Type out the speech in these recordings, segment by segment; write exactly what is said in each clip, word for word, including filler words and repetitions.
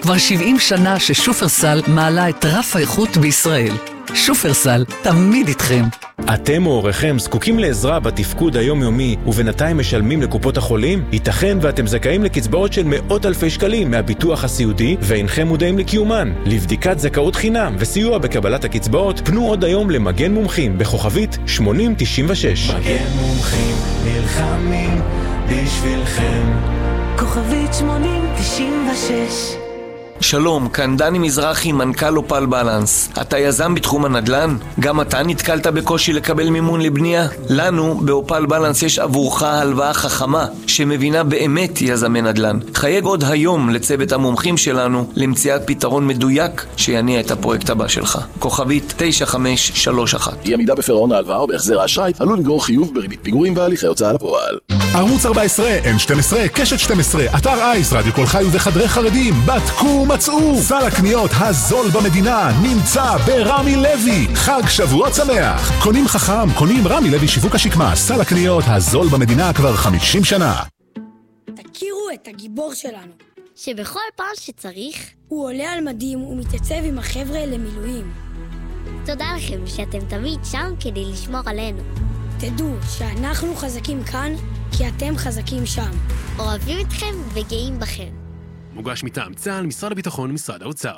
כבר שבעים שנה ששופרסל מעלה את רף האיכות בישראל. שופרסל, תמיד איתכם. אתם או הוריכם זקוקים לעזרה בתפקוד היומיומי ובינתיים משלמים לקופות החולים? ייתכן ואתם זכאים לקצבאות של מאות אלפי שקלים מהביטוח הסיעודי ואינכם מודעים לקיומן. לבדיקת זכאות חינם וסיוע בקבלת הקצבאות פנו עוד היום למגן מומחים בכוכבית שמונים תשעים ושש. מגן מומחים נלחמים בשבילכם. כוכבית שמונים תשעים ושש. שלום, כאן דני מזרחי, מנכ"ל אופל בלנס. אתה יזם בתחום הנדל"ן? גם אתה נתקלת בקושי לקבל מימון לבנייה? לנו, באופל בלנס, יש עבורך הלוואה חכמה, שמבינה באמת יזמי נדל"ן. חייג עוד היום לצוות המומחים שלנו, למציאת פתרון מדויק שיניע את הפרויקט הבא שלך. כוכבית תשע חמש שלוש אחת. אי עמידה בפירעון ההלוואה או בהחזר האשראי עלול לגרור חיוב בריבית פיגורים והליכי הוצאה לפועל. ערוץ ארבע עשרה, אן שתים עשרה, קשת שתים עשרה, אתר אייס, רדיו כל חי וחדרי חרדים, בדקו מצאו. סל הקניות הזול במדינה נמצא ברמי לוי. חג שבועות שמח. קונים חכם, קונים רמי לוי שיווק השקמה. סל הקניות הזול במדינה כבר חמישים שנה. תכירו את הגיבור שלנו, שבכל פעם שצריך הוא עולה על מדים ומתייצב עם החבר'ה למילואים. תודה לכם שאתם תמיד שם כדי לשמור עלינו. תדעו שאנחנו חזקים כאן כי אתם חזקים שם. אוהבים אתכם וגאים בכם. מוגש מטעם צה"ל, משרד הביטחון ומשרד האוצר.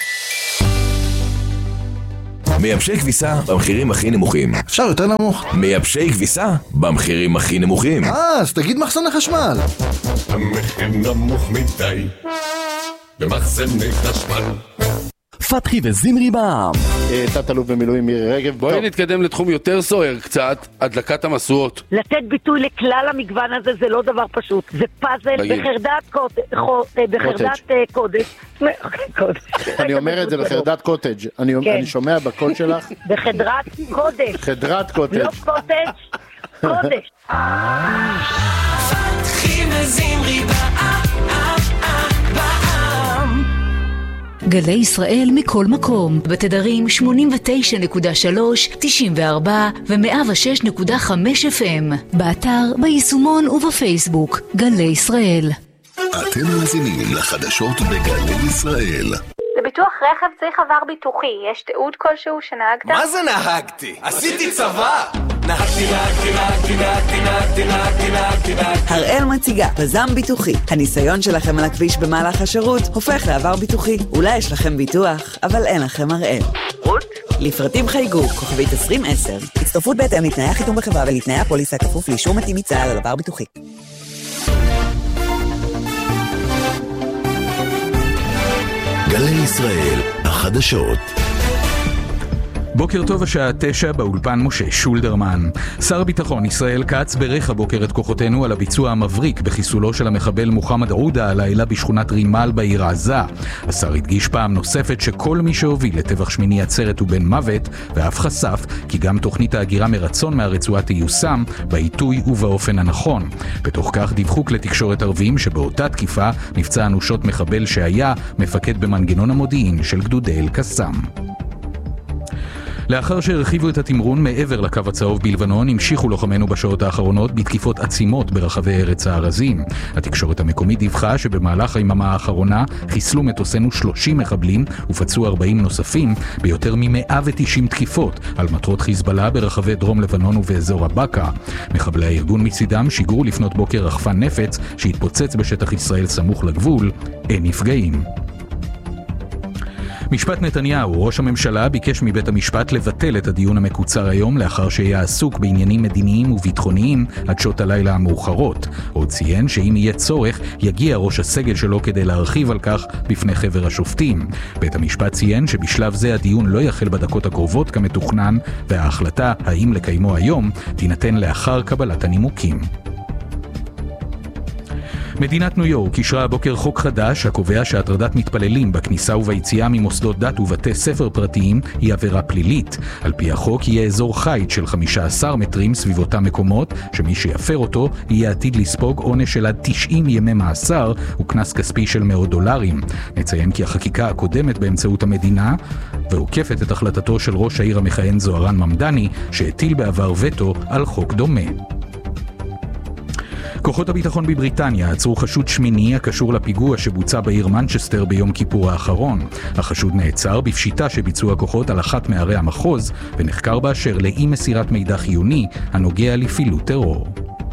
מייבשי כביסה במחירים הכי נמוכים. אפשר יותר נמוך. מייבשי כביסה במחירים הכי נמוכים. אה, אז תגיד מחסן החשמל. המחיר נמוך מדי במחסני חשמל. פתחי וזמרי בעם. תת-אלוף במילואים מירי רגב. בואי נתקדם לתחום יותר סוער קצת, הדלקת המשואות. לתת ביטוי לכלל המגוון הזה זה לא דבר פשוט. זה פאזל בחרדת קודש. אני אומר את זה בחרדת קוטג'. אני שומע בקול שלך. בחדרת קודש. חדרת קוטג'. לא קוטג', קודש. פתחי וזמרי בעם. גלי ישראל מכל מקום, בתדרים שמונים ותשע נקודה שלוש, תשעים וארבע ו-מאה ושש נקודה חמש אף אם, באתר, ביישומון ובפייסבוק. גלי ישראל. אתם מאזינים לחדשות בגלי ישראל. לביטוח רכב צריך עבר ביטוחי. יש תיעוד כלשהו שנהגת? מה זה נהגתי? עשיתי צבא! נהגתי, נהגתי, נהגתי, נהגתי, נהגתי, נהגתי, נהגתי, נהגתי. הראל מציגה יזם ביטוחי. הניסיון שלכם על הכביש במהלך השירות הופך לעבר ביטוחי. אולי יש לכם ביטוח, אבל אין לכם הראל. רות? לפרטים חייגו, כוכבית עשרים עשר. הצטרפות בהתאם לתנאי החיתום בחברה ולתנאי הפוליסה כפוף לאישור מתאים מצה"ל על עבר ביטוחי. גלי ישראל, החדשות. בוקר טוב, השעה תשע, באולפן משה שולדרמן. שר הביטחון ישראל כץ ברך הבוקר את כוחותינו על הביצוע המבריק בחיסולו של המחבל מוחמד עודה הלילה בשכונת רימל בעיר עזה. השר הדגיש פעם נוספת שכל מי שהוביל לטבח שמיני עצרת הוא בן מוות, ואף חשף כי גם תוכנית ההגירה מרצון מהרצועה תיושם בעיתוי ובאופן הנכון. בתוך כך דיווחו כלי תקשורת ערבים שבאותה תקיפה נפצע אנושות מחבל שהיה מפקד במנגנון המודיעין של גדודי אל-קסאם. לאחר שהרחיבו את התמרון מעבר לקו הצהוב בלבנון, המשיכו לוחמינו בשעות האחרונות בתקיפות עצימות ברחבי ארץ הארזים. התקשורת המקומית דיווחה שבמהלך היממה האחרונה חיסלו מטוסנו שלושים מחבלים ופצעו ארבעים נוספים ביותר מ-מאה ותשעים תקיפות על מטרות חיזבאללה ברחבי דרום לבנון ובאזור הבקה. מחבלי הארגון מצידם שיגרו לפנות בוקר רחפן נפץ שהתפוצץ בשטח ישראל סמוך לגבול. אין נפגעים. משפט נתניהו, ראש הממשלה ביקש מבית המשפט לבטל את הדיון המקוצר היום לאחר שיהיה עסוק בעניינים מדיניים וביטחוניים עד שעות הלילה המאוחרות. עוד ציין שאם יהיה צורך יגיע ראש הסגל שלו כדי להרחיב על כך בפני חבר השופטים. בית המשפט ציין שבשלב זה הדיון לא יחל בדקות הקרובות כמתוכנן, וההחלטה האם לקיימו היום תינתן לאחר קבלת הנימוקים. מדינת ניו יורק אישרה הבוקר חוק חדש הקובע שהטרדת מתפללים בכניסה וביציאה ממוסדות דת ובתי ספר פרטיים היא עבירה פלילית. על פי החוק יהיה אזור חיץ של חמישה עשר מטרים סביב אותם מקומות, שמי שיפר אותו יהיה עתיד לספוג עונש של עד תשעים ימי מאסר וקנס כספי של מאות דולרים. נציין כי החקיקה הקודמת באמצעות המדינה ועוקפת את החלטתו של ראש העיר המכהן זוהרן ממדני שהטיל בעבר וטו על חוק דומה. כוחות הביטחון בבריטניה עצרו חשוד שמיני הקשור לפיגוע שבוצע בעיר מנצ'סטר ביום כיפור האחרון. החשוד נעצר בפשיטה שביצעו הכוחות על אחת מערי המחוז ונחקר באשר לאי מסירת מידע חיוני הנוגע לפעילות טרור.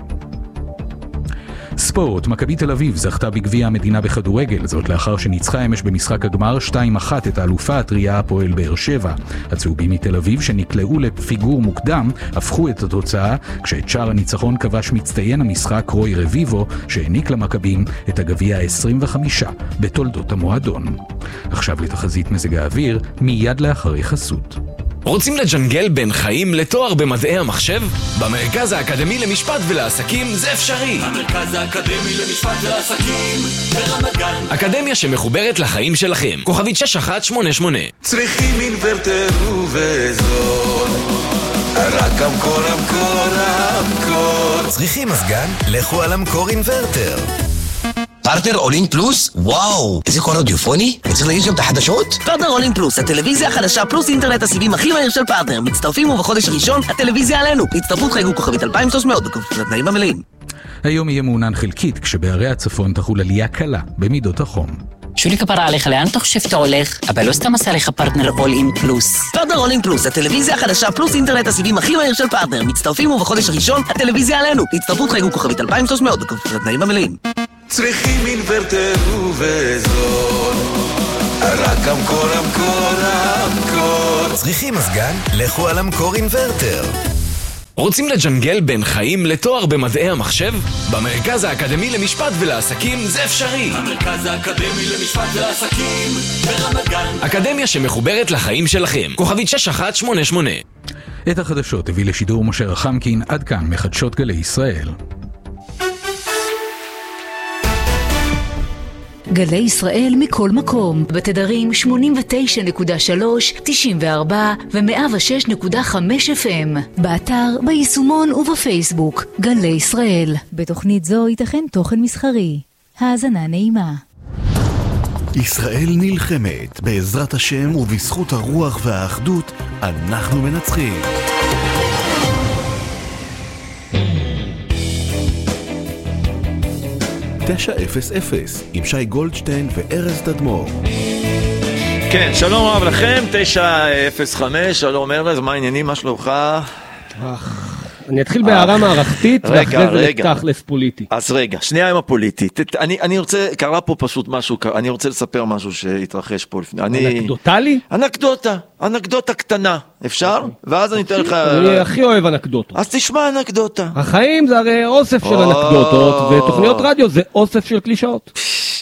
ספורט, מכבי תל אביב זכתה בגביע המדינה בכדורגל, זאת לאחר שניצחה אמש במשחק הגמר שתיים אחת את האלופה הטריה הפועל באר שבע. הצהובים מתל אביב שנקלעו לפיגור מוקדם הפכו את התוצאה, כשאת שער הניצחון כבש מצטיין המשחק רוי רביבו, שהעניק למכבים את הגביע ה-עשרים וחמש בתולדות המועדון. עכשיו לתחזית מזג האוויר, מיד לאחרי חסות. רוצים לג'נגל בין חיים לתואר במדעי המחשב? במרכז האקדמי למשפט ולעסקים זה אפשרי. המרכז האקדמי למשפט ולעסקים ברמת גן. אקדמיה שמחוברת לחיים שלכם. כוכבית שש אחת שמונה שמונה. צריכים אינוורטר ובזול, רק המקור המקור המקור. צריכים מזגן? לכו על המקור אינוורטר. פרטנר אולין פלוס? וואו, איזה קול אודיופוני? אני צריך להגיד גם את החדשות? פרטנר אולין פלוס, הטלוויזיה החדשה פלוס אינטרנט הסיבים הכי מהיר של פרטנר. מצטרפים ובחודש הראשון הטלוויזיה עלינו. הצטרפות חייגו כוכבית אלפיים ושלוש מאות בכפוף לתנאים המלאים. היום יהיה מעונן חלקית, כשבערי הצפון תחול עלייה קלה במידות החום. שולי כפרה עליך, לאן אתה חושב שאתה הולך? אבל לא סתם עשה לך פרטנר אול אין פלוס. פרטנר אול אין פלוס, הטלוויזיה החדשה פלוס אינטרנט הסיבים הכי מהיר של פרטנר. מצטרפים ובחודש הראשון הטלוויזיה עלינו. הצטרפות חייגו כוכבית אלפיים ושלוש מאות בכפוף לתנאים המלאים. צריכים אינוורטר ובזול, רק המקור המקור המקור. צריכים מזגן? לכו על המקור אינוורטר. רוצים לג'נגל בין חיים לתואר במדעי המחשב? במרכז האקדמי למשפט ולעסקים זה אפשרי. המרכז האקדמי למשפט ולעסקים ברמת גן. אקדמיה שמחוברת לחיים שלכם. כוכבית שש אחת שמונה שמונה. את החדשות הביא לשידור משה רחמקין, עד כאן מחדשות גלי ישראל. גלי ישראל מכל מקום, בתדרים שמונים ותשע נקודה שלוש, תשעים וארבע ו-מאה ושש נקודה חמש אף אם, באתר, ביישומון ובפייסבוק, גלי ישראל. בתוכנית זו ייתכן תוכן מסחרי. האזנה נעימה. ישראל נלחמת, בעזרת השם ובזכות הרוח והאחדות, אנחנו מנצחים. תשע אפס אפס עם שי גולדשטיין וארז תדמור. כן, שלום רב לכם, תשע אפס חמש, שלום ארז, מה העניינים, מה שלומך? אני אתחיל בהערה מערכתית, ואחרי זה לתכלס פוליטי. אז רגע, שנייה עם הפוליטית. אני, אני רוצה, קרה פה פשוט משהו, אני רוצה לספר משהו שהתרחש פה לפני. אנקדוטלי? אנקדוטה, אנקדוטה קטנה, אפשר? ואז אני אתן לך... אני הכי אוהב אנקדוטות. אז תשמע אנקדוטה. החיים זה הרי אוסף של אנקדוטות, ותוכניות רדיו זה אוסף של קלישאות.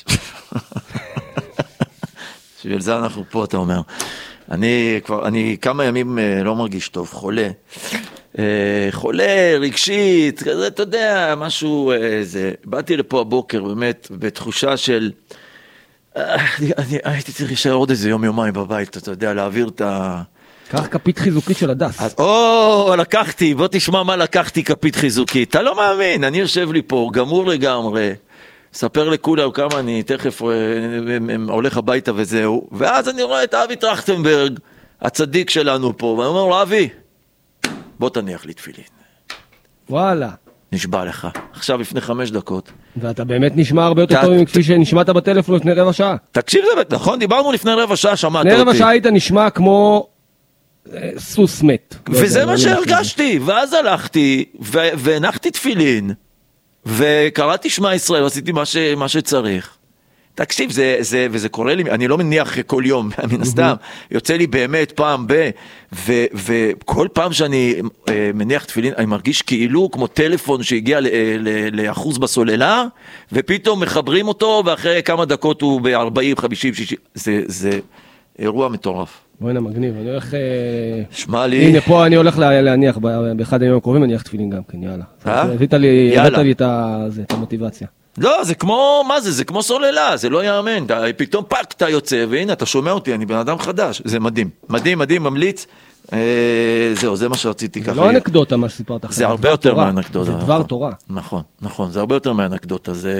בשביל זה אנחנו פה, אתה אומר. אני כבר, אני כמה ימים לא מרגיש טוב, חולה. חולה, רגשית, כזה, אתה יודע, משהו, זה, באתי לפה הבוקר, באמת, בתחושה של, אני, אני הייתי צריך להישאר עוד איזה יום יומיים בבית, אתה יודע, להעביר את ה... קח כפית חיזוקית של הדס. אז, או, לקחתי, בוא תשמע מה לקחתי כפית חיזוקית, אתה לא מאמין, אני יושב לי פה, גמור לגמרי, ספר לכולם כמה אני תכף הולך הביתה וזהו, ואז אני רואה את אבי טרכטנברג, הצדיק שלנו פה, ואני אומר לו, אבי, בוא תניח לי תפילין. וואלה. נשבע לך. עכשיו לפני חמש דקות. ואתה באמת נשמע הרבה יותר טוב מכפי שנשמעת בטלפון לפני רבע שעה. תקשיב זה, נכון? דיברנו לפני רבע שעה, שמעת אותי. לפני רבע שעה היית נשמע כמו סוס מת. וזה מה שהרגשתי. ואז הלכתי והנחתי תפילין. וקראתי שמע ישראל, עשיתי מה שצריך. תקשיב, זה, זה, וזה קורה לי, אני לא מניח כל יום, מן הסתם, יוצא לי באמת פעם ב, ו, וכל פעם שאני מניח תפילין, אני מרגיש כאילו כמו טלפון שהגיע ל, ל, לאחוז בסוללה, ופתאום מחברים אותו, ואחרי כמה דקות הוא ב-ארבעים, חמישים, שישים, זה, זה אירוע מטורף. בואי נה, מגניב, אני הולך... שמע לי... הנה, פה אני הולך להניח, באחד הימים הקרובים אני הניח תפילין גם כן, יאללה. הבאת לי, הבאת לי את המוטיבציה. לא, זה כמו, מה זה? זה כמו סוללה, זה לא יאמן. פתאום פאק, אתה יוצא, והנה, אתה שומע אותי, אני בן אדם חדש. זה מדהים. מדהים, מדהים, ממליץ. זהו, זה מה שרציתי ככה. זה לא אנקדוטה מה שסיפרת אחרי. זה הרבה יותר מהאנקדוטה. זה דבר תורה. נכון, נכון, זה הרבה יותר מהאנקדוטה. זה...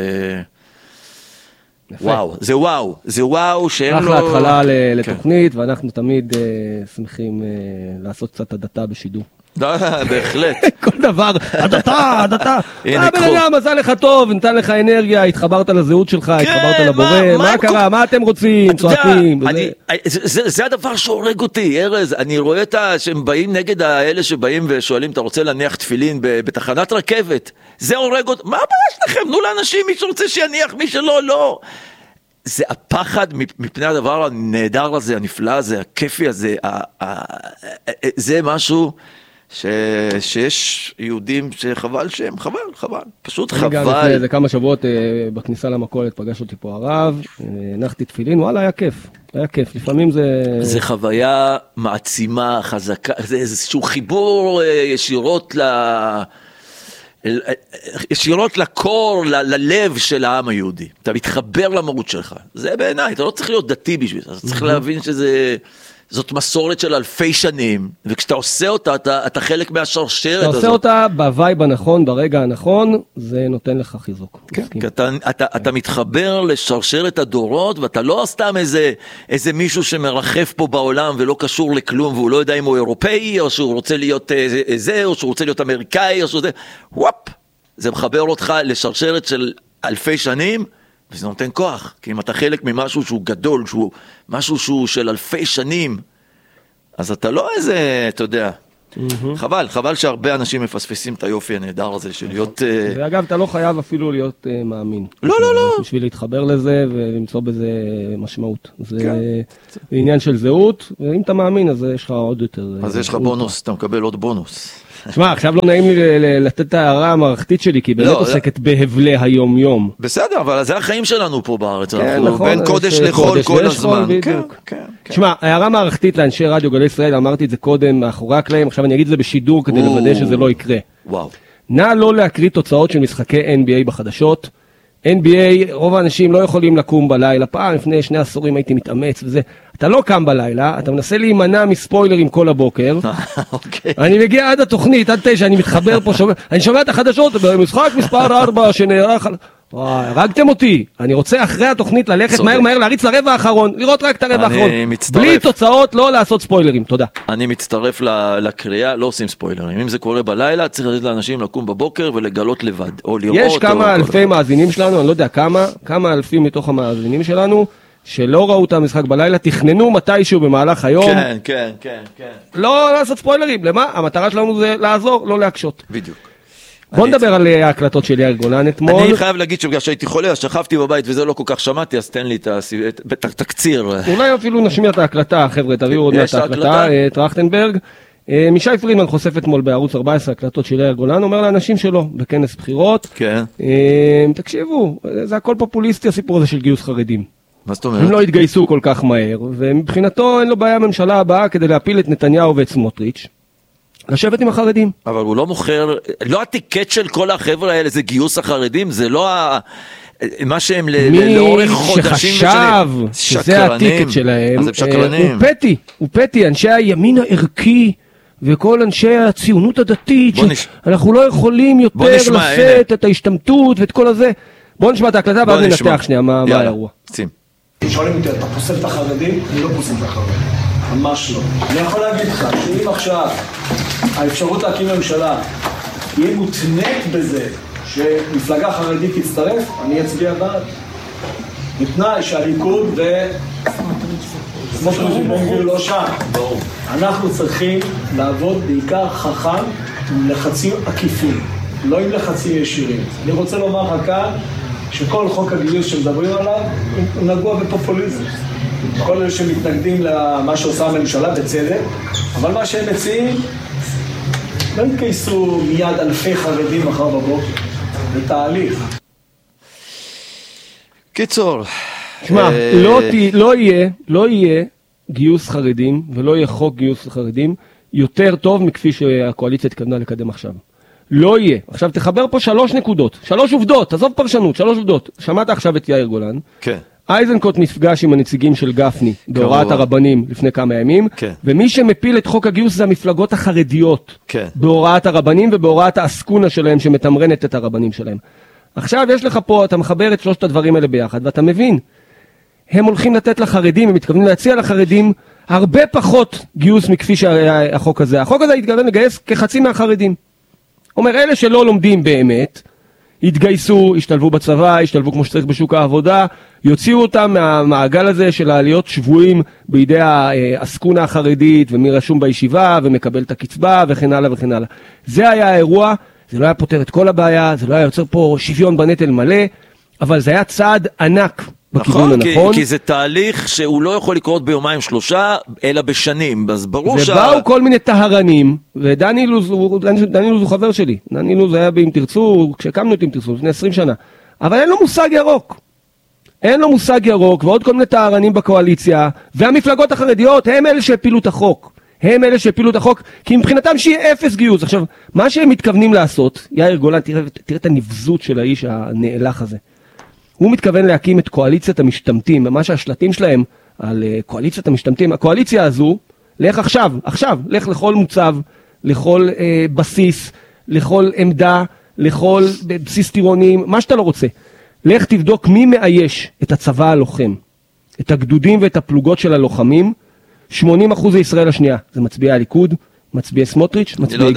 וואו, זה וואו. זה וואו שאין לו... אחלה התחלה לתוכנית, ואנחנו תמיד שמחים לעשות קצת הדתה בשידור. בהחלט. כל דבר, הדתה, הדתה. הבן אדם עשה לך טוב, נתן לך אנרגיה, התחברת לזהות שלך, התחברת לבורא, מה קרה, מה אתם רוצים, צועקים. זה הדבר שהורג אותי, ארז, אני רואה את שהם באים נגד האלה שבאים ושואלים, אתה רוצה להניח תפילין בתחנת רכבת, זה הורג אותי, מה הבעיה שלכם? תנו לאנשים, מי שרוצה שיניח, מי שלא, לא. זה הפחד מפני הדבר הנהדר הזה, הנפלא הזה, הכיפי הזה, זה משהו ש... שיש יהודים שחבל שהם, חבל, חבל, פשוט חבל. גם לפני כמה שבועות בכניסה למכולת פגש אותי פה הרב, הנחתי תפילין, וואלה, היה כיף, היה כיף, לפעמים זה... זה חוויה מעצימה, חזקה, זה איזשהו חיבור ישירות ל... ישירות לקור, ל... ללב של העם היהודי. אתה מתחבר למהות שלך. זה בעיניי, אתה לא צריך להיות דתי בשביל זה, אתה צריך להבין שזה... זאת מסורת של אלפי שנים, וכשאתה עושה אותה, אתה, אתה חלק מהשרשרת הזאת. אתה עושה אותה בווייב הנכון, ברגע הנכון, זה נותן לך חיזוק. כן, כי אתה, אתה, אתה מתחבר לשרשרת הדורות, ואתה לא סתם איזה, איזה מישהו שמרחף פה בעולם, ולא קשור לכלום, והוא לא יודע אם הוא אירופאי, או שהוא רוצה להיות זה, או שהוא רוצה להיות אמריקאי, או שהוא זה, וואפ, זה מחבר אותך לשרשרת של אלפי שנים, וזה נותן כוח, כי אם אתה חלק ממשהו שהוא גדול, שהוא משהו שהוא של אלפי שנים, אז אתה לא איזה, אתה יודע, חבל, חבל שהרבה אנשים מפספסים את היופי הנהדר הזה של להיות... ואגב, אתה לא חייב אפילו להיות מאמין. לא, לא, לא. בשביל להתחבר לזה ולמצוא בזה משמעות. זה עניין של זהות, ואם אתה מאמין, אז יש לך עוד יותר... אז יש לך בונוס, אתה מקבל עוד בונוס. תשמע, עכשיו לא נעים לי לתת את ההערה המערכתית שלי, כי באמת עוסקת בהבלי היום-יום. בסדר, אבל זה החיים שלנו פה בארץ, אנחנו בין קודש לחול כל הזמן. תשמע, ההערה מערכתית לאנשי רדיו גלי ישראל, אמרתי את זה קודם מאחורי הקלעים, עכשיו אני אגיד את זה בשידור כדי לוודא שזה לא יקרה. וואו. נא לא להקריא תוצאות של משחקי אן בי איי בחדשות. אן בי איי, רוב האנשים לא יכולים לקום בלילה, פעם לפני שני עשורים הייתי מתאמץ וזה, אתה לא קם בלילה, אתה מנסה להימנע מספוילרים כל הבוקר, אני מגיע עד התוכנית, עד תשע, אני מתחבר פה, אני שומע את החדשות, במשחק מספר ארבע שנערך, וואי, הרגתם אותי, אני רוצה אחרי התוכנית ללכת מהר מהר, להריץ לרבע האחרון, לראות רק את הרבע האחרון, בלי תוצאות, לא לעשות ספוילרים, תודה. אני מצטרף לקריאה, לא עושים ספוילרים, אם זה קורה בלילה, צריך לתת לאנשים לקום בבוקר ולגלות לבד, או לראות. יש כמה אלפי מאזינים שלנו, אני לא יודע כמה, כמה אלפים מתוך המאזינים שלנו, שלא ראו את המשחק בלילה, תכננו מתישהו במהלך היום. כן, כן, כן, כן. לא לעשות ספוילרים, למה? המטרה שלנו זה לעזור, לא להקשות. בדיוק. בוא נדבר על ההקלטות של יאיר גולן אתמול. אני חייב להגיד שבגלל שהייתי חולה, שכבתי בבית וזה לא כל כך שמעתי, אז תן לי את התקציר. אולי אפילו נשמיע את ההקלטה, חבר'ה, תביאו עוד מעט ההקלטה, טרכטנברג. מישי פרידמן חושף אתמול בערוץ ארבע עשרה הקלטות של יאיר גולן, אומר לאנשים שלו בכנס בחירות, תקשיבו, זה הכל פופוליסטי הסיפור הזה של גיוס חרדים. מה זאת אומרת? הם לא התגייסו כל כך מהר, ומבחינתו אין לו בעיה הממשלה הבאה כדי להפיל את נתניהו ואת סמוטריץ'. לשבת עם החרדים. אבל הוא לא מוכר, לא הטיקט של כל החבר'ה האלה זה גיוס החרדים, זה לא ה... מה שהם לאורך חודשים... מי שחשב שזה הטיקט שלהם, הוא פטי, הוא פטי, אנשי הימין הערכי, וכל אנשי הציונות הדתית, אנחנו לא יכולים יותר לשאת את ההשתמטות ואת כל הזה. בואו נשמע את ההקלטה, ואז ננתח שנייה מה האירוע. שואלים אותי, אתה פוסל את החרדים? אני לא פוסל את החרדים. ממש לא. אני יכול להגיד לך, שאם עכשיו האפשרות להקים ממשלה תהיה מותנית בזה שמפלגה חרדית תצטרף, אני אצביע בעד. בתנאי שהליכוד ו... סמוטריץ' ובן גביר לא שם. אנחנו צריכים לעבוד בעיקר חכם עם לחצים עקיפים, לא עם לחצים ישירים. אני רוצה לומר לך כאן שכל חוק הגיוס שמדברים עליו הוא נגוע בפופוליזם. כל אלה שמתנגדים למה שעושה הממשלה בצדק, אבל מה שהם מציעים, לא יתגייסו מיד אלפי חרדים מחר בבוקר, זה תהליך. קיצור. תשמע, לא, לא יהיה, לא יהיה גיוס חרדים, ולא יהיה חוק גיוס חרדים, יותר טוב מכפי שהקואליציה תקדמה לקדם עכשיו. לא יהיה. עכשיו תחבר פה שלוש נקודות, שלוש עובדות, עזוב פרשנות, שלוש עובדות. שמעת עכשיו את יאיר גולן. כן. אייזנקוט נפגש עם הנציגים של גפני בהוראת הרבנים לפני כמה ימים, כן. ומי שמפיל את חוק הגיוס זה המפלגות החרדיות, כן. בהוראת הרבנים ובהוראת האסקונה שלהם שמתמרנת את הרבנים שלהם. עכשיו יש לך פה, אתה מחבר את שלושת הדברים האלה ביחד, ואתה מבין, הם הולכים לתת לחרדים, הם מתכוונים להציע לחרדים הרבה פחות גיוס מכפי שהיה החוק הזה. החוק הזה התכוון לגייס כחצי מהחרדים. אומר, אלה שלא לומדים באמת, יתגייסו, ישתלבו בצבא, ישתלבו כמו שצריך בשוק העבודה, יוציאו אותם מהמעגל הזה של העליות שבויים בידי העסקונה החרדית, ומי רשום בישיבה, ומקבל את הקצבה, וכן הלאה וכן הלאה. זה היה האירוע, זה לא היה פותר את כל הבעיה, זה לא היה יוצר פה שוויון בנטל מלא, אבל זה היה צעד ענק בכיוון נכון, הנכון. כי, כי זה תהליך שהוא לא יכול לקרות ביומיים שלושה, אלא בשנים, אז ברור שה... ובאו כל מיני טהרנים, ודני אילוז, דני אילוז הוא חבר שלי, דני אילוז היה באם תרצו, כשקמנו את אם תרצו, לפני עשרים שנה, אבל אין לו מושג ירוק. אין לו מושג ירוק, ועוד כל מיני טהרנים בקואליציה, והמפלגות החרדיות הם אלה שהפילו את החוק. הם אלה שהפילו את החוק, כי מבחינתם שיהיה אפס גיוס. עכשיו, מה שהם מתכוונים לעשות, יאיר גולן, תראה, תראה את הנבזות של האיש הנאלח הזה. הוא מתכוון להקים את קואליציית המשתמטים, מה שהשלטים שלהם על קואליציית המשתמטים. הקואליציה הזו, לך עכשיו, עכשיו, לך לכל מוצב, לכל אה, בסיס, לכל עמדה, לכל בסיס טירונים, מה שאתה לא רוצה. לך תבדוק מי מאייש את הצבא הלוחם, את הגדודים ואת הפלוגות של הלוחמים. שמונים אחוז זה ישראל השנייה, זה מצביעי הליכוד, מצביעי סמוטריץ', מצביעי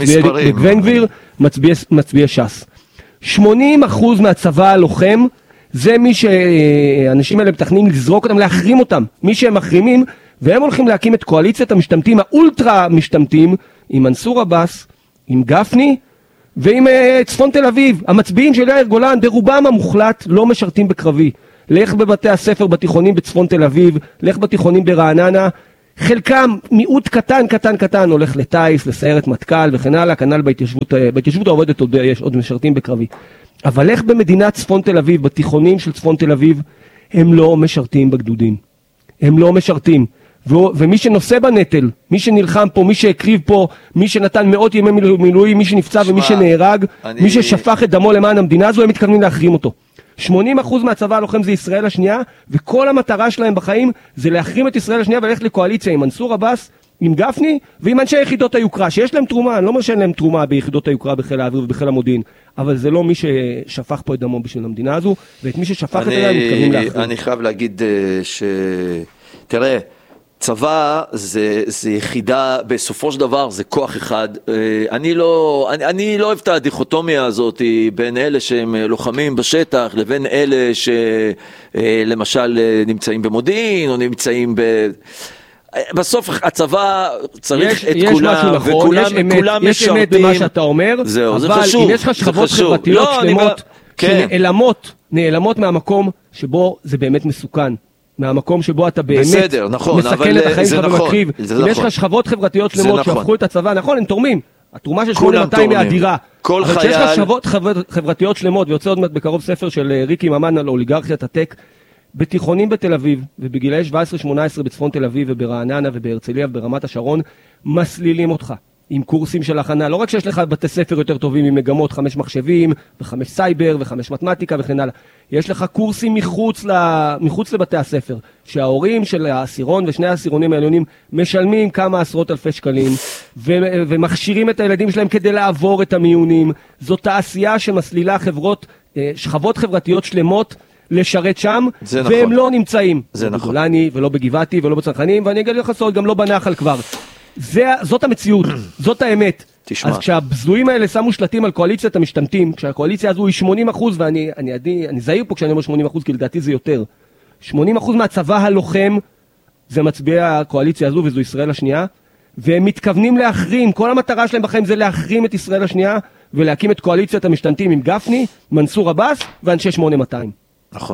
בן גביר, מצביעי ש"ס. שמונים אחוז מהצבא הלוחם, זה מי שאנשים האלה מתכננים לזרוק אותם, להחרים אותם, מי שהם מחרימים, והם הולכים להקים את קואליציית המשתמטים, האולטרה משתמטים, עם מנסור עבאס, עם גפני, ועם uh, צפון תל אביב. המצביעים של יאיר גולן, ברובם המוחלט, לא משרתים בקרבי. לך בבתי הספר בתיכונים בצפון תל אביב, לך בתיכונים ברעננה, חלקם מיעוט קטן קטן קטן הולך לטייס, לסיירת מטכ"ל וכן הלאה, כנ"ל בהתיישבות, בהתיישבות העובדת עוד יש עוד משרתים בקרבי. אבל לך במדינת צפון תל אביב, בתיכונים של צפון תל אביב, הם לא משרתים בגדודים. הם לא משרתים. ו- ומי שנושא בנטל, מי שנלחם פה, מי שהקריב פה, מי שנתן מאות ימי מילואים, מי שנפצע ומי שנהרג, אני... מי ששפך את דמו למען המדינה הזו, הם מתכוונים להחרים אותו. שמונים אחוז מהצבא הלוחם זה ישראל השנייה, וכל המטרה שלהם בחיים זה להחרים את ישראל השנייה וללכת לקואליציה עם מנסור עבאס, עם גפני ועם אנשי יחידות היוקרה, שיש להם תרומה. אני לא אומר שאין להם תרומה ביחידות היוקרה בחיל האוויר ובחיל המודיעין, אבל זה לא מי ששפך פה את דמו בשביל המדינה הזו, ואת מי ששפך אני... את זה הם מתכוונים להחרים. אני חייב להגיד ש... תראה, צבא זה, זה יחידה, בסופו של דבר זה כוח אחד. אני לא, אני, אני לא אוהב את הדיכוטומיה הזאת בין אלה שהם לוחמים בשטח לבין אלה שלמשל נמצאים במודיעין או נמצאים ב... בסוף הצבא צריך יש, את יש כולם, נכון, וכולם יש אמת, וכולם יש משרתים. אמת במה שאתה אומר, זהו, אבל זה חשוב, אם יש לך שכבות חשוב. חברתיות לא, שלמות, כן. שנעלמות, נעלמות מהמקום שבו זה באמת מסוכן. מהמקום שבו אתה באמת בסדר, נכון, מסכן את החיים שלך נכון, ומקריב. אם נכון. יש לך שכבות חברתיות שלמות נכון. שהפכו את הצבא, נכון, הם תורמים. התרומה של שמונה מאתיים היא אדירה. כל אבל חייל... כשיש לך שכבות חברתיות שלמות, ויוצא עוד מעט בקרוב ספר של ריקי ממן על אוליגרכיית הטק, בתיכונים בתל אביב, ובגילי שבע עשרה שמונה עשרה בצפון תל אביב וברעננה ובהרצליה וברמת השרון, מסלילים אותך עם קורסים של הכנה. לא רק שיש לך בתי ספר יותר טובים עם מגמות, חמש מחשבים וחמש סייבר וחמש מתמטיקה וכן הלאה. יש לך קורסים מחוץ, ל... מחוץ לבתי הספר, שההורים של העשירון ושני העשירונים העליונים משלמים כמה עשרות אלפי שקלים, ו... ומכשירים את הילדים שלהם כדי לעבור את המיונים. זו תעשייה שמסלילה חברות, שכבות חברתיות שלמות, לשרת שם, והם נכון. לא נמצאים. זה לא נכון. בגולני, ולא בגבעתי, ולא בצנחנים, ואני אגיד לך סוד, גם לא בנחל כבר. זה, זאת המציאות, זאת האמת. תשמע. אז כשהבזויים האלה שמו שלטים על קואליציית המשתמטים, כשהקואליציה הזו היא שמונים אחוז, ואני אני, אני, אני זהיר פה כשאני אומר שמונים אחוז, כי לדעתי זה יותר. שמונים אחוז מהצבא הלוחם, זה מצביעי הקואליציה הזו, וזו ישראל השנייה, והם מתכוונים להחרים, כל המטרה שלהם בחיים זה להחרים את ישראל השנייה, ולהקים את קואליציית המשתמטים עם גפני, מנסור עבאס, ואנשי שמונה מאתיים. נכון.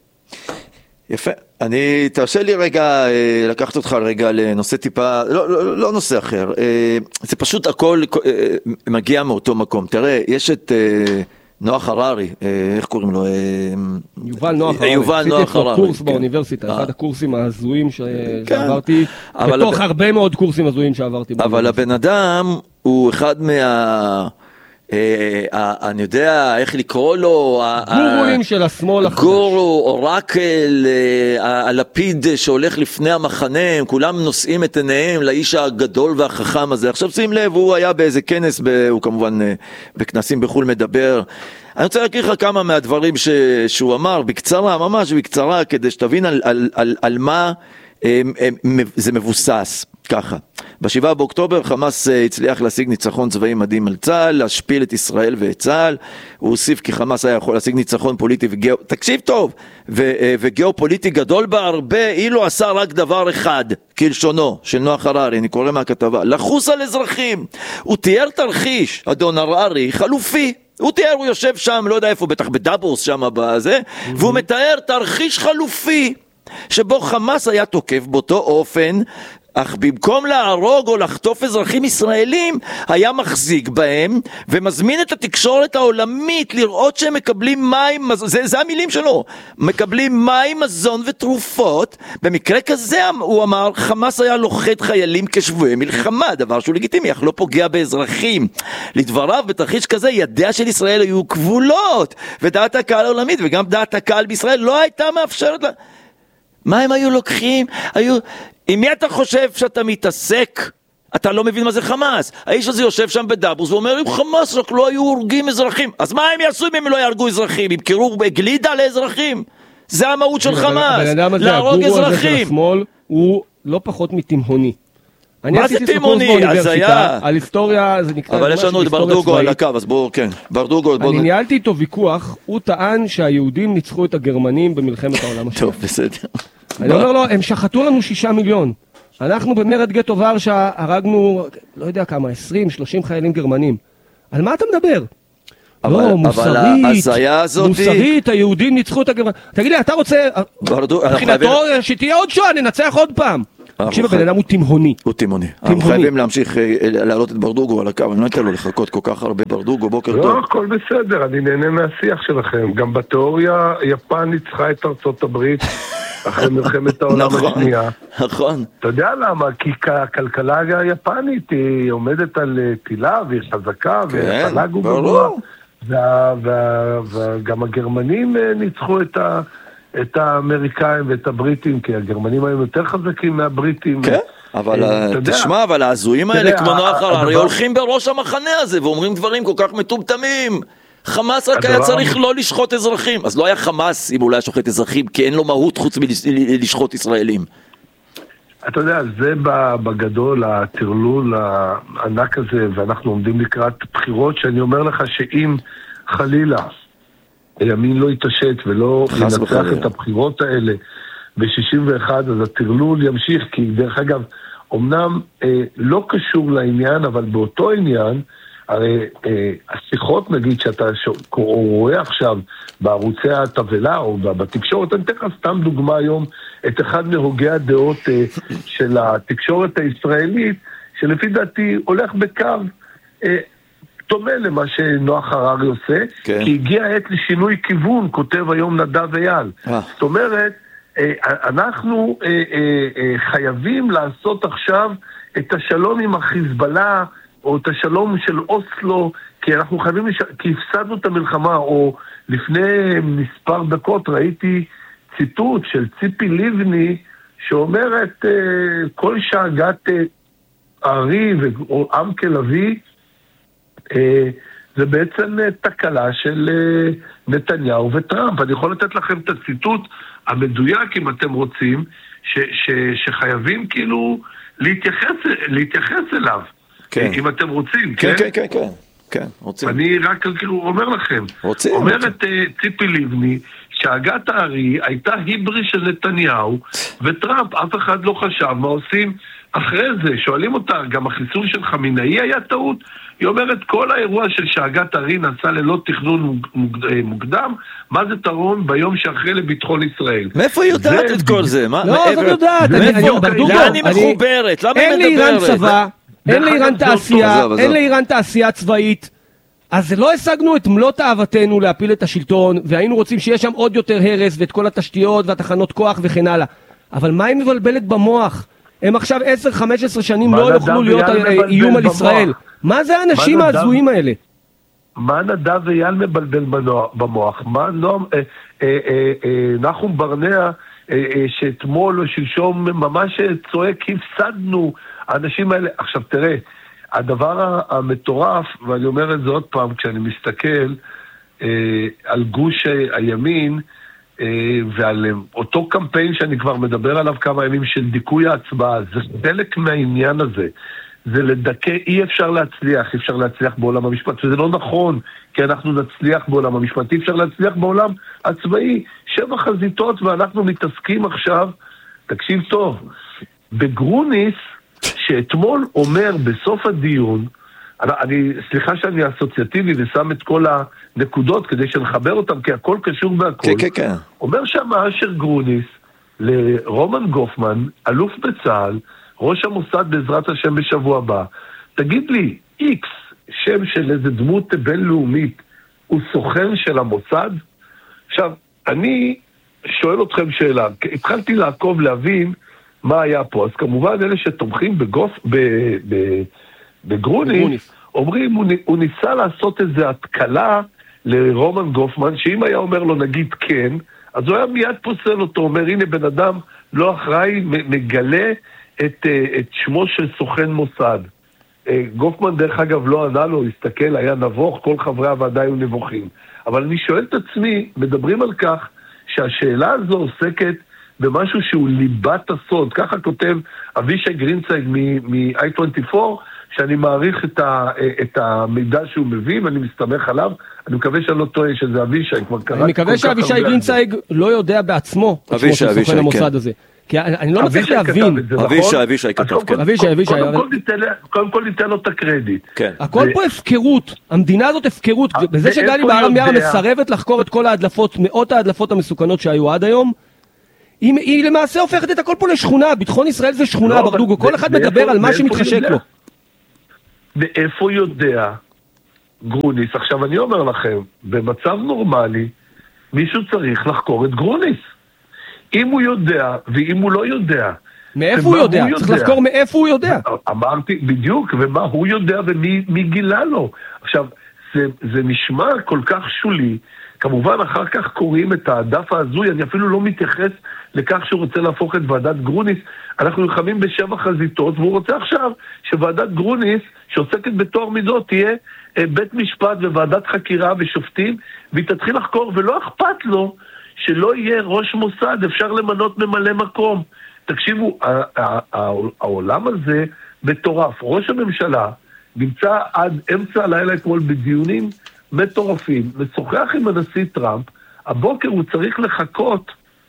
יפה. אני, תרשה לי רגע, לקחת אותך רגע לנושא טיפה, לא, לא, לא נושא אחר. זה פשוט הכל מגיע מאותו מקום. תראה, יש את נוח הררי, איך קוראים לו? יובל נוח הררי. יובל נוח הררי. עשיתי קורס באוניברסיטה, אחד הקורסים ההזויים שעברתי, בתוך הרבה מאוד קורסים הזויים שעברתי. אבל הבן אדם הוא אחד מה... אני יודע איך לקרוא לו, גורואים של השמאל החדש, גורו, אורקל, הלפיד שהולך לפני המחנה, הם כולם נושאים את עיניהם לאיש הגדול והחכם הזה. עכשיו שים לב, הוא היה באיזה כנס, הוא כמובן בכנסים בחול מדבר. אני רוצה להכיר לך כמה מהדברים שהוא אמר, בקצרה, ממש בקצרה, כדי שתבין על, על, על, על מה זה מבוסס ככה. בשבעה באוקטובר חמאס הצליח להשיג ניצחון צבאי מדהים על צה"ל, להשפיל את ישראל ואת צה"ל. הוא הוסיף כי חמאס היה יכול להשיג ניצחון פוליטי וגאו... תקשיב טוב, ו... וגאופוליטי גדול בהרבה, אילו עשה רק דבר אחד, כלשונו, של נוח הררי, אני קורא מהכתבה, לחוס על אזרחים. הוא תיאר תרחיש, אדון הררי, חלופי. הוא תיאר, הוא יושב שם, לא יודע איפה, בטח בדאבוס שם בזה, והוא מתאר תרחיש חלופי, שבו חמאס היה תוקף באותו אופן, אך במקום להרוג או לחטוף אזרחים ישראלים, היה מחזיק בהם, ומזמין את התקשורת העולמית לראות שהם מקבלים מים, זה, זה המילים שלו, מקבלים מים, מזון ותרופות. במקרה כזה, הוא אמר, חמאס היה לוחד חיילים כשבויי מלחמה, דבר שהוא לגיטימי, אך לא פוגע באזרחים. לדבריו, בתרחיש כזה, ידיה של ישראל היו כבולות, ודעת הקהל העולמית, וגם דעת הקהל בישראל, לא הייתה מאפשרת לה... מה הם היו לוקחים? היו... עם מי אתה חושב שאתה מתעסק? אתה לא מבין מה זה חמאס. האיש הזה יושב שם בדאבוס ואומר, אם חמאס רק לא היו הורגים אזרחים, אז מה הם יעשו אם הם לא יהרגו אזרחים? אם קירו בגלידה לאזרחים? זה המהות של חמאס, להרוג אזרחים. השמאל הוא לא פחות מתימהוני. מה זה תימהוני? אז היה... על היסטוריה, זה נקרא... אבל יש לנו את ברדוגו על הקו, אז בואו, כן. ברדוגו... אני ניהלתי איתו ויכוח, הוא טען שהיהודים ניצחו את הגרמנים במלחמת העולם השנייה. טוב, בסדר. אני אומר לו, הם שחטו לנו שישה מיליון. אנחנו במרד גטו ורשה הרגנו, לא יודע כמה, עשרים שלושים חיילים גרמנים. על מה אתה מדבר? לא, מוסרית, מוסרית, היהודים ניצחו את הגרמנים. תגיד לי, אתה רוצה, מבחינתו שתהיה עוד שואה, ננצח עוד פעם. תקשיב, הבן אדם הוא תימהוני. הוא תימהוני. אנחנו חייבים להמשיך להעלות את ברדוגו על הקו, אני לא אתן לו לחכות כל כך הרבה. ברדוגו, בוקר טוב. לא, הכל בסדר, אני נהנה מהשיח שלכם. גם בתיאוריה, יפן ניצחה את ארצות הברית אחרי מלחמת העולם השנייה. נכון. אתה יודע למה? כי הכלכלה היפנית היא עומדת על טילה והיא חזקה והפלג הוא גבוה. וגם הגרמנים ניצחו את ה... את האמריקאים ואת הבריטים, כי הגרמנים היו יותר חזקים מהבריטים. כן, אבל תשמע, אבל העזויים האלה כמו נוח הררי הולכים בראש המחנה הזה ואומרים דברים כל כך מטומטמים. חמאס רק היה צריך לא לשחוט אזרחים, אז לא היה חמאס אם אולי שוחט אזרחים, כי אין לו מהות חוץ מלשחוט ישראלים. אתה יודע, זה בגדול הטרלול הענק הזה, ואנחנו עומדים לקראת בחירות, שאני אומר לך שאם חלילה הימין לא יתעשת ולא ינצח את הבחירות האלה ב-שישים ואחת, אז הטרלול ימשיך, כי דרך אגב, אמנם אה, לא קשור לעניין, אבל באותו עניין, הרי אה, השיחות נגיד שאתה רואה עכשיו בערוצי התבלה או בתקשורת, אני אתן לך סתם דוגמה היום, את אחד מהוגי הדעות אה, של התקשורת הישראלית, שלפי דעתי הולך בקו אה, דומה למה שנוח הררי עושה, כן. כי הגיע העת לשינוי כיוון, כותב היום נדב אייל. אה. זאת אומרת, אנחנו חייבים לעשות עכשיו את השלום עם החיזבאללה, או את השלום של אוסלו, כי אנחנו חייבים, לש... כי הפסדנו את המלחמה, או לפני מספר דקות ראיתי ציטוט של ציפי לבני, שאומרת, כל שאגת ארי ועמקה לוי, זה בעצם תקלה של נתניהו וטראמפ. אני יכול לתת לכם את הציטוט המדויק, אם אתם רוצים, ש, ש, שחייבים כאילו להתייחס, להתייחס אליו. כן. אם אתם רוצים, כן? כן, כן, כן, כן, רוצים. אני רק כאילו אומר לכם, רוצים, אומרת רוצים. ציפי לבני, שהגת הארי הייתה היברי של נתניהו, וטראמפ אף אחד לא חשב מה עושים אחרי זה. שואלים אותה, גם החיסול של חמינאי היה טעות? היא אומרת, כל האירוע של שהגת הארי נעשה ללא תכנון מוקדם, מה זה תרום ביום שאחרי לביטחון ישראל? מאיפה היא יודעת את כל זה? לא, אז אני יודעת. לאן היא מחוברת? למה היא מדברת? אין לאיראן צבא, אין לאיראן תעשייה, אין לאיראן תעשייה צבאית, אז לא השגנו את מלוא תאוותנו להפיל את השלטון, והיינו רוצים שיש שם עוד יותר הרס, ואת כל התשתיות והתחנות כוח וכן הלאה. אבל מה היא מבלבלת במוח? הם עכשיו עשר חמש עשרה שנים לא יוכלו להיות איום על ישראל. מה זה האנשים ההזויים האלה? מה נדב אייל מבלבל במוח? מה נחום ברנע שאתמול או שלשום ממש צועק, הפסדנו האנשים האלה. עכשיו תראה, הדבר המטורף, ואני אומר את זה עוד פעם, כשאני מסתכל על גוש הימין, ועל אותו קמפיין שאני כבר מדבר עליו כמה ימים של דיכוי ההצבעה, זה חלק מהעניין הזה. זה לדכא, אי אפשר להצליח, אי אפשר להצליח בעולם המשפט, וזה לא נכון, כי אנחנו נצליח בעולם המשפט, אי אפשר להצליח בעולם הצבאי, שבע חזיתות, ואנחנו מתעסקים עכשיו, תקשיב טוב, בגרוניס, שאתמול אומר בסוף הדיון, אני, סליחה שאני אסוציאטיבי ושם את כל הנקודות כדי שנחבר אותם, כי הכל קשור בהכל. כן, כן, כן. אומר שם אשר גרוניס לרומן גופמן, אלוף בצה"ל, ראש המוסד בעזרת השם בשבוע הבא, תגיד לי, איקס, שם של איזה דמות בינלאומית, הוא סוכן של המוסד? עכשיו, אני שואל אתכם שאלה, התחלתי לעקוב להבין מה היה פה, אז כמובן אלה שתומכים בגוף, ב, ב, בגרוניס, אומרים, הוא, הוא ניסה לעשות איזו התקלה לרומן גופמן, שאם היה אומר לו נגיד כן, אז הוא היה מיד פוסל אותו, אומר, הנה בן אדם לא אחראי, מגלה את, את שמו של סוכן מוסד. גופמן דרך אגב לא ענה לו, הסתכל, היה נבוך, כל חברי הוועדה היו נבוכים. אבל אני שואל את עצמי, מדברים על כך שהשאלה הזו עוסקת במשהו שהוא ליבת הסוד, ככה כותב אבישי גרינצייג מ-איי עשרים וארבע, שאני מעריך את, ה, את המידע שהוא מביא, ואני מסתמך עליו, אני מקווה שאני לא טועה שזה אבישי, כבר קראת. אני מקווה שאבישי גרינצייג לא יודע בעצמו את שמו של סוכן המוסד הזה. כי אני לא מצליח להבין. אבישי, אבישי כתב, כן. אבישי, אבישי. קודם כל ניתן לו את הקרדיט. הכל פה הפקרות, המדינה הזאת הפקרות, בזה שגלי בהרב מיארה מסרבת לחקור את כל ההדלפות, מאות ההדלפות המסוכנות שהיו עד היום, היא למעשה הופכת את הכל פה לשכונה, ביטחון ישראל זה שכונה, ברדוגו, כל אחד מדבר על מה שמתחשק לו. מאיפה יודע גרוניס? עכשיו אני אומר לכם, במצב נורמלי, מישהו צריך לחקור את גרוניס. אם הוא יודע, ואם הוא לא יודע. מאיפה הוא יודע? צריך לחקור מאיפה הוא יודע. אמרתי, בדיוק, ומה הוא יודע ומי גילה לו. עכשיו, זה, זה נשמע כל כך שולי, כמובן אחר כך קוראים את הדף ההזוי, אני אפילו לא מתייחס לכך שהוא רוצה להפוך את ועדת גרוניס, אנחנו נלחמים בשבע חזיתות, והוא רוצה עכשיו שוועדת גרוניס, שעוסקת בתואר מידות, תהיה בית משפט וועדת חקירה ושופטים, והיא תתחיל לחקור, ולא אכפת לו שלא יהיה ראש מוסד, אפשר למנות ממלא מקום. תקשיבו, העולם הזה מטורף. ראש הממשלה נמצא עד אמצע הלילה אתמול בדיונים מטורפים, משוחח עם הנשיא טראמפ, הבוקר הוא צריך לחכות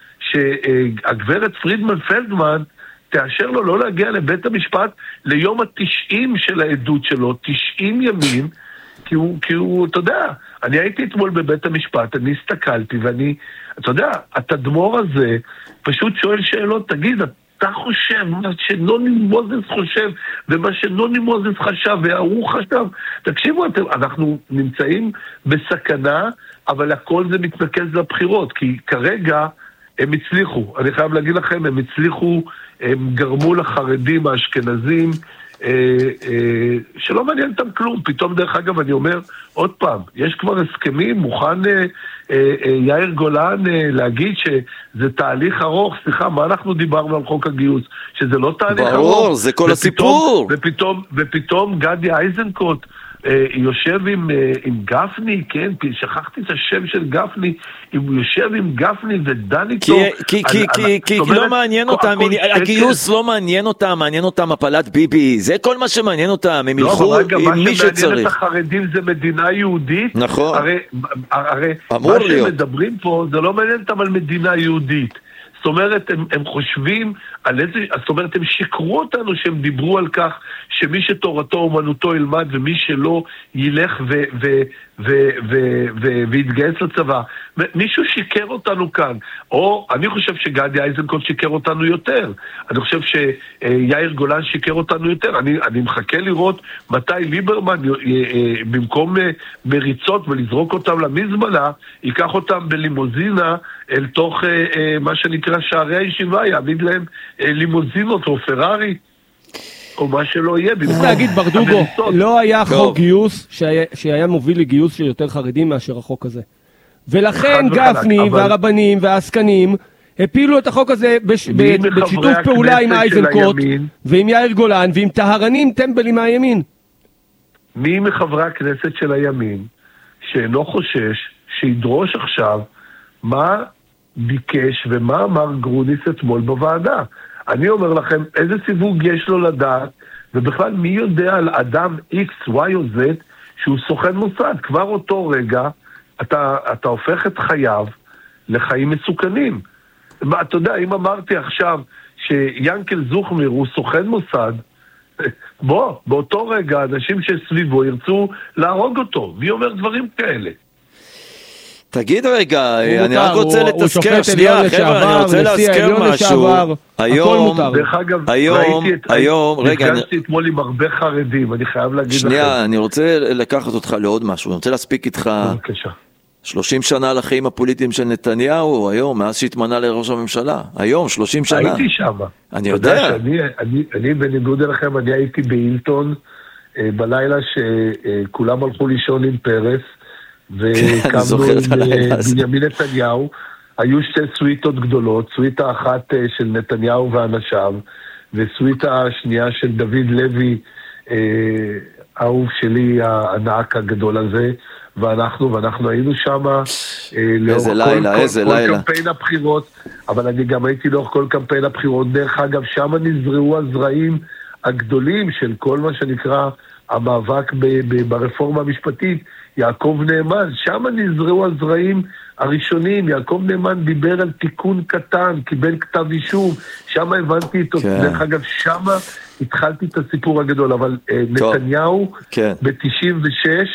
שהגברת פרידמן פלדמן תאשר לו לא להגיע לבית המשפט ליום התשעים של העדות שלו, תשעים ימים, כי הוא, כי הוא, אתה יודע, אני הייתי אתמול בבית המשפט, אני הסתכלתי ואני, אתה יודע, התדמור הזה פשוט שואל שאלות, תגיד, אתה חושב, מה שנוני מוזס חושב, ומה שנוני מוזס חשב, והוא חשב, תקשיבו, אתם, אנחנו נמצאים בסכנה, אבל הכל זה מתנקז לבחירות, כי כרגע הם הצליחו, אני חייב להגיד לכם, הם הצליחו, הם גרמו לחרדים האשכנזים, אה, אה, שלא מעניין אותם כלום, פתאום דרך אגב אני אומר, עוד פעם, יש כבר הסכמים, מוכן אה, אה, אה, יאיר גולן אה, להגיד שזה תהליך ארוך, סליחה, מה אנחנו דיברנו על חוק הגיוס? שזה לא תהליך ברור, ארוך. ברור, זה כל ופתאום, הסיפור. ופתאום, ופתאום גדי איזנקוט, יושב עם, עם גפני, כן, שכחתי את השם של גפני, הוא יושב עם גפני ודן איתו. כי, כי, כי, כי לא מעניין אותם, הגיוס לא מעניין אותם, מעניין אותם הפלת ביבי, זה כל מה שמעניין אותם, הם ילכו עם מי שצריך. מה שמעניין את החרדים זה מדינה יהודית, נכון, הרי מה שמדברים פה זה לא מעניין אותם על מדינה יהודית. זאת אומרת, הם, הם חושבים על איזה, זאת אומרת, הם שיקרו אותנו שהם דיברו על כך שמי שתורתו אומנותו ילמד ומי שלא ילך ו, ו, ו, ו, ו, ויתגייס לצבא. מישהו שיקר אותנו כאן. או אני חושב שגדי איזנקוט שיקר אותנו יותר. אני חושב שיאיר גולן שיקר אותנו יותר. אני, אני מחכה לראות מתי ליברמן במקום מריצות ולזרוק אותם למזבלה, ייקח אותם בלימוזינה אל תוך מה שנקרא שערי הישיבה, יעמיד להם לימוזינות או פרארי או מה שלא יהיה. צריך להגיד ברדוגו, לא היה חוק גיוס שהיה מוביל לגיוס של יותר חרדים מאשר החוק הזה. ולכן גפני והרבנים והעסקנים הפילו את החוק הזה בשיתוף פעולה עם איזנקוט ועם יאיר גולן ועם טהרנים טמבלים מהימין. מי מחברי הכנסת של הימין שאינו חושש שידרוש עכשיו מה ביקש ומה אמר גרוניס אתמול בוועדה. אני אומר לכם, איזה סיווג יש לו לדעת, ובכלל מי יודע על אדם X, Y או Z שהוא סוכן מוסד. כבר אותו רגע אתה, אתה הופך את חייו לחיים מסוכנים. אתה יודע, אם אמרתי עכשיו שיאנקל זוכמיר הוא סוכן מוסד, בוא, באותו רגע אנשים שסביבו ירצו להרוג אותו. מי אומר דברים כאלה? תגיד רגע, אני רק רוצה לתזכר, שנייה, חבר'ה, אני רוצה להזכר משהו. היום, היום, היום, רגע, נפגשתי אתמול עם הרבה חרדים, אני חייב להגיד לכם. שנייה, אני רוצה לקחת אותך לעוד משהו, אני רוצה להספיק איתך שלושים שנה לחיים הפוליטיים של נתניהו, היום, מאז שהתמנה לראש הממשלה, היום, שלושים שנה. הייתי שם. אני יודע. אני בניגוד אליכם, אני הייתי באילטון, בלילה שכולם הלכו לישון עם פרס, וקמנו עם בנימין נתניהו, היו שתי סוויטות גדולות, סוויטה אחת של נתניהו ואנשיו, וסוויטה השנייה של דוד לוי, אהוב שלי, הענק הגדול הזה, ואנחנו, ואנחנו היינו שם לאורך כל קמפיין הבחירות, אבל אני גם הייתי לאורך כל קמפיין הבחירות, דרך אגב, שם נזרעו הזרעים הגדולים של כל מה שנקרא המאבק ברפורמה המשפטית, יעקב נאמן, שם נזרעו הזרעים הראשונים, יעקב נאמן דיבר על תיקון קטן, קיבל כתב אישום, שם הבנתי את זה, דרך אגב, שם התחלתי את הסיפור הגדול, אבל נתניהו ב-תשעים ושש,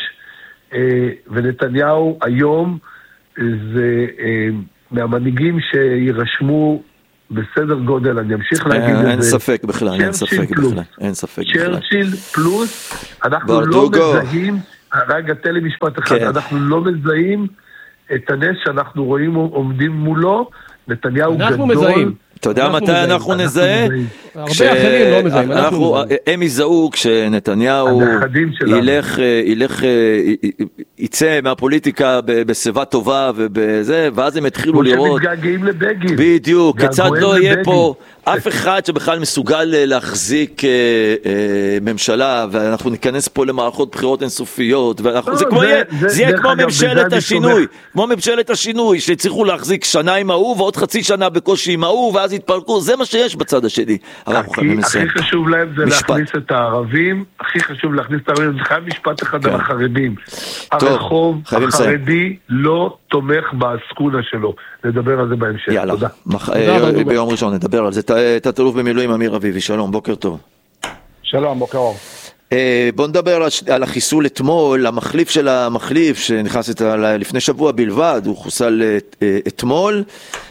ונתניהו היום זה מהמנהיגים שירשמו בסדר גודל, אני אמשיך להגיד את זה. אין ספק בכלל, אין ספק בכלל, אין ספק בכלל. צ'רצ'יל פלוס, אנחנו לא מזהים, רגע, תן לי משפט אחד, אנחנו לא מזהים את הנס שאנחנו רואים עומדים מולו, נתניהו גדול. אנחנו מזהים. אתה יודע מתי אנחנו נזהה? הרבה אחרים לא מזהים, אנחנו מזהים. הם יזהו כשנתניהו ילך, יצא מהפוליטיקה בשיבה טובה ובזה, ואז הם התחילו לראות. שמתגעגעים לבגין. בדיוק, כיצד לא יהיה פה אף אחד שבכלל מסוגל להחזיק ממשלה, ואנחנו ניכנס פה למערכות בחירות אינסופיות, זה יהיה כמו ממשלת השינוי, כמו ממשלת השינוי, שצריכו להחזיק שנה עם ההוא, ועוד חצי שנה בקושי עם ההוא, ואז התפרקו, זה מה שיש בצד השני. הכי חשוב להם זה להכניס את הערבים, הכי חשוב להכניס את הערבים, זה חייב משפט אחד על החרדים. הרחוב החרדי לא תומך בעסקונה שלו. נדבר על זה בהמשך. יאללה, ביום ראשון נדבר על זה. תת-אלוף במילואים אמיר אביבי, שלום, בוקר טוב. שלום, בוקר אור. בוא נדבר על החיסול אתמול, המחליף של המחליף שנכנס לפני שבוע בלבד, הוא חוסל אתמול,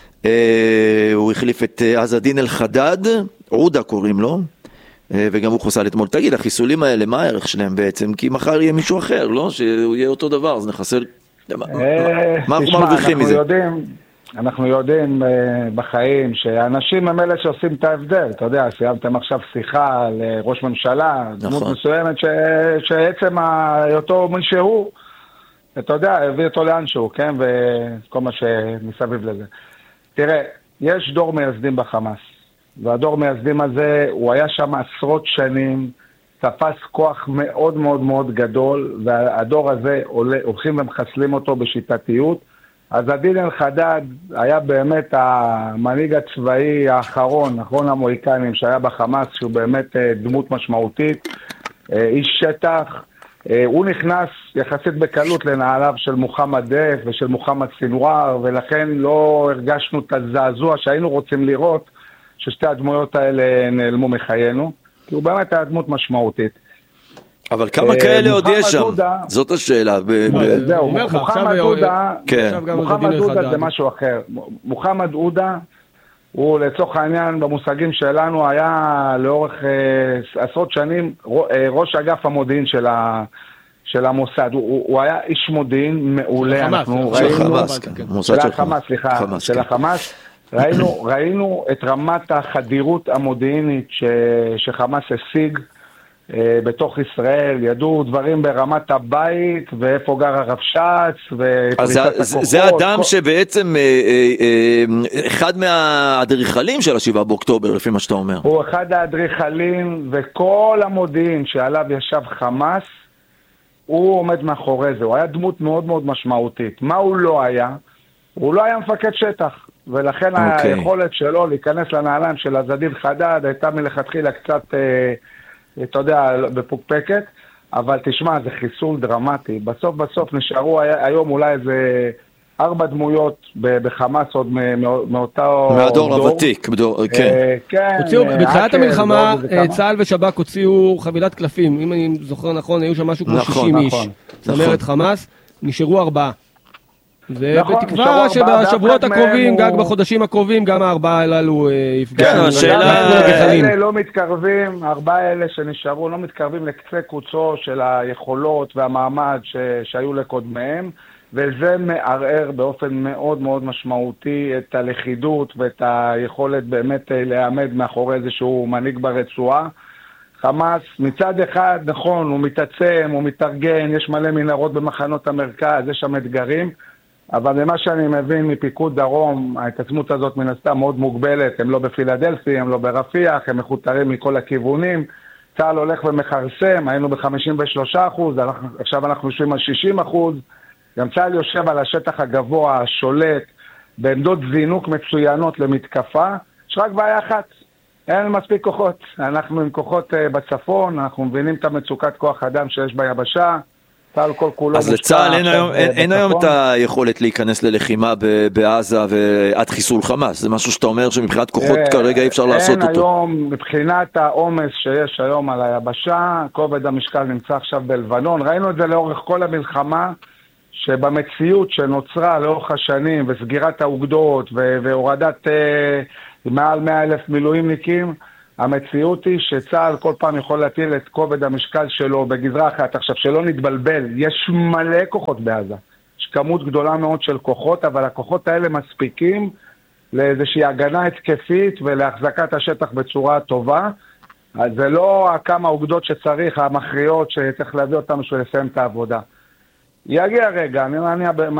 הוא החליף את עז-א-דין אל-חדד, עודה קוראים לו, וגם הוא חוסל אתמול. תגיד, החיסולים האלה, מה הערך שלהם בעצם? כי מחר יהיה מישהו אחר, לא? שהוא יהיה אותו דבר, אז נחסל... מה אנחנו מרוויחים מזה? אנחנו יודעים בחיים שאנשים הם אלה שעושים את ההבדל. אתה יודע, סיימתם עכשיו שיחה על ראש ממשלה, דמות מסוימת שעצם היותו מנשהו, אתה יודע, הביא אותו לאנשהו, כן? וכל מה שמסביב לזה. תראה, יש דור מייסדים בחמאס, והדור מייסדים הזה, הוא היה שם עשרות שנים, תפס כוח מאוד מאוד מאוד גדול, והדור הזה הולכים ומחסלים אותו בשיטתיות. אז עז-א-דין אל-חדד היה באמת המנהיג הצבאי האחרון, אחרון המוהיקנים שהיה בחמאס, שהוא באמת דמות משמעותית, איש שטח. הוא נכנס יחסית בקלות לנעליו של מוחמד דף ושל מוחמד סינואר, ולכן לא הרגשנו את הזעזוע שהיינו רוצים לראות, ששתי הדמויות האלה נעלמו מחיינו, כי הוא באמת היה דמות משמעותית. אבל כמה כאלה עוד יש שם? זאת השאלה. זהו, מוחמד עודה, מוחמד עודה זה משהו אחר. מוחמד עודה, הוא לצורך העניין במושגים שלנו היה לאורך עשרות שנים ראש אגף המודיעין של המוסד. הוא היה איש מודיעין מעולה. של החמאס. של החמאס, סליחה. של החמאס. ראינו את רמת החדירות המודיעינית שחמאס השיג בתוך ישראל, ידעו דברים ברמת הבית, ואיפה גר הרבש"ץ, אז זה אדם שבעצם אחד מהאדריכלים של השבעה באוקטובר, לפי מה שאתה אומר. הוא אחד האדריכלים, וכל המודיעין שעליו ישב חמאס, הוא עומד מאחורי זה. הוא היה דמות מאוד מאוד משמעותית. מה הוא לא היה? הוא לא היה מפקד שטח. ולכן okay. היכולת שלו להיכנס לנעליים של הזדין חדד הייתה מלכתחילה קצת, אה, אתה יודע, בפוקפקת, אבל תשמע, זה חיסול דרמטי. בסוף בסוף נשארו היום אולי איזה ארבע דמויות בחמאס עוד מאותו מהדור הוותיק, כן. כן. בתחילת המלחמה צה"ל ושב"כ הוציאו חבילת קלפים, אם אני זוכר נכון, היו שם משהו כמו שישים איש. צמרת חמאס, נשארו ארבעה. ובתקווה שבשבועות הקרובים, גג בחודשים הקרובים, גם הארבעה הללו יפגעו. כן, השאלה... אלה לא מתקרבים, הארבעה האלה שנשארו לא מתקרבים לקצה קוצו של היכולות והמעמד שהיו לקודמיהם, וזה מערער באופן מאוד מאוד משמעותי את הלכידות ואת היכולת באמת להעמד מאחורי איזשהו מנהיג ברצועה. חמאס מצד אחד, נכון, הוא מתעצם, הוא מתארגן, יש מלא מנהרות במחנות המרכז, יש שם אתגרים, אבל למה שאני מבין מפיקוד דרום, ההתעצמות הזאת מן הסתם מאוד מוגבלת, הם לא בפילדלפי, הם לא ברפיח, הם מחותרים מכל הכיוונים, צה"ל הולך ומחרסם, היינו ב-חמישים ושלושה אחוז, עכשיו אנחנו יושבים על שישים אחוז, גם צה"ל יושב על השטח הגבוה, השולט, בעמדות זינוק מצוינות למתקפה, יש רק בעיה אחת, אין מספיק כוחות, אנחנו עם כוחות בצפון, אנחנו מבינים את המצוקת כוח אדם שיש ביבשה, צה"ל כל כולו אז לצה"ל אין היום, אין, אין היום את היכולת להיכנס ללחימה בעזה ועד חיסול חמאס, זה משהו שאתה אומר שמבחינת כוחות כרגע אי אפשר לעשות אותו. אין היום, מבחינת העומס שיש היום על היבשה, כובד המשקל נמצא עכשיו בלבנון, ראינו את זה לאורך כל המלחמה, שבמציאות שנוצרה לאורך השנים, וסגירת האוגדות, והורדת אה, מעל מאה אלף מילואימניקים, המציאות היא שצה"ל כל פעם יכול להטיל את כובד המשקל שלו בגזרה אחת. עכשיו, שלא נתבלבל, יש מלא כוחות בעזה. יש כמות גדולה מאוד של כוחות, אבל הכוחות האלה מספיקים לאיזושהי הגנה התקפית ולהחזקת השטח בצורה טובה. אז זה לא כמה אוגדות שצריך, המכריעות שצריך להביא אותנו בשביל לסיים את העבודה. יגיע רגע, אני